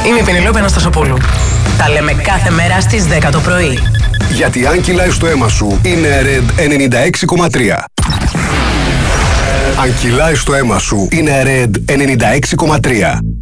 Είμαι η Πενελόπη Αναστασοπούλου. Τα λέμε κάθε μέρα στις 10 το πρωί. Γιατί αν κυλάει στο αίμα σου, είναι Red 96,3. Αν κυλάει στο αίμα σου, είναι Red 96,3.